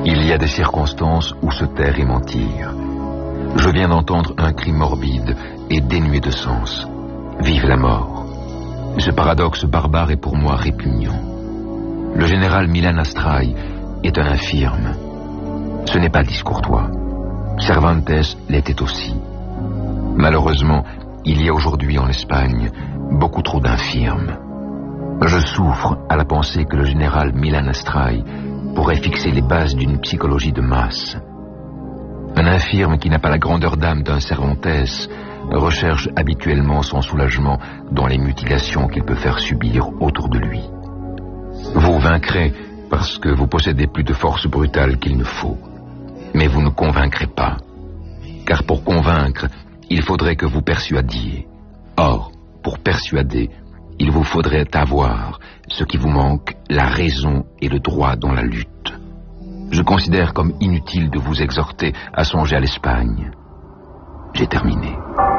Il y a des circonstances où se taire et mentir. Je viens d'entendre un cri morbide et dénué de sens. Vive la mort. Ce paradoxe barbare est pour moi répugnant. Le général Milan Astray est un infirme. Ce n'est pas discourtois. Cervantes l'était aussi. Malheureusement, il y a aujourd'hui en Espagne beaucoup trop d'infirmes. Je souffre à la pensée que le général Milan Astray pourrait fixer les bases d'une psychologie de masse. Un infirme qui n'a pas la grandeur d'âme d'un Cervantes recherche habituellement son soulagement dans les mutilations qu'il peut faire subir autour de lui. Vous vaincrez parce que vous possédez plus de force brutale qu'il ne faut. Mais vous ne convaincrez pas. Car pour convaincre, il faudrait que vous persuadiez. Or, pour persuader, il vous faudrait avoir ce qui vous manque, la raison et le droit dans la lutte. Je considère comme inutile de vous exhorter à songer à l'Espagne. J'ai terminé.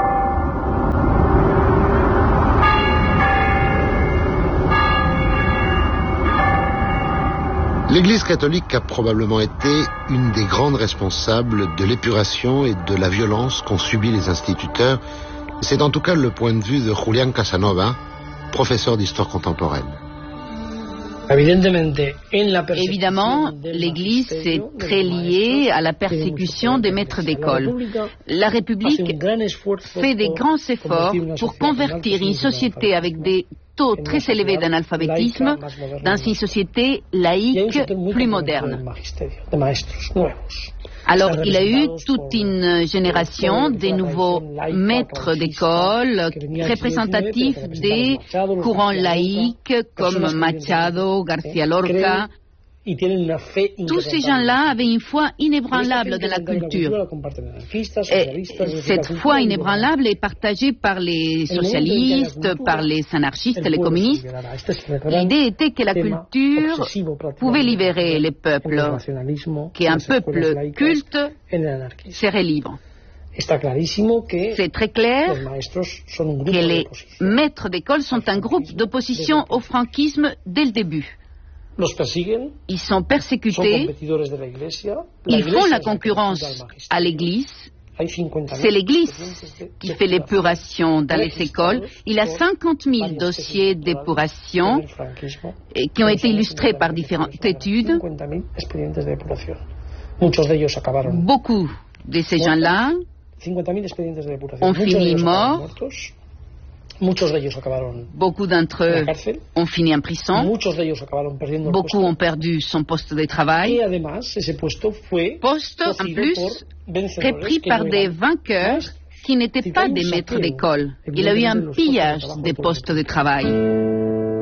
L'Église catholique a probablement été une des grandes responsables de l'épuration et de la violence qu'ont subi les instituteurs. C'est en tout cas le point de vue de Julián Casanova, professeur d'histoire contemporaine. Évidemment, l'Église est très liée à la persécution des maîtres d'école. La République fait des grands efforts pour convertir une société avec des taux très élevés d'analphabétisme dans une société laïque plus moderne. Alors, il y a eu toute une génération des nouveaux maîtres d'école représentatifs des courants laïques comme Machado, García Lorca. Tous ces gens-là avaient une foi inébranlable dans la culture. Et cette foi inébranlable est partagée par les socialistes, par les anarchistes et les communistes. L'idée était que la culture pouvait libérer les peuples, qu'un peuple culte serait libre. C'est très clair que les maîtres d'école sont un groupe d'opposition au franquisme dès le début. Ils sont persécutés, ils font la concurrence à l'Église. C'est l'Église qui fait l'épuration dans les écoles. Il y a 50 000 dossiers d'épuration qui ont été illustrés par différentes études. Beaucoup de ces gens-là ont fini morts. Beaucoup d'entre eux ont fini en prison. Beaucoup ont perdu son poste de travail. Poste, en plus, repris par des vainqueurs qui n'étaient pas des maîtres d'école. Il y a eu un pillage des postes de travail.